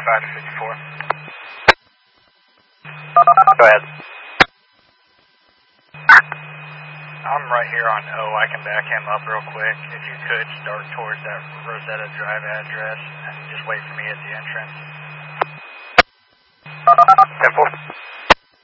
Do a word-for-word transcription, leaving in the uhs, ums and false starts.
five to fifty-four. Go ahead. I'm right here on O. I can back him up real quick. If you could start towards that Rosetta Drive address and just wait for me at the entrance. Simple.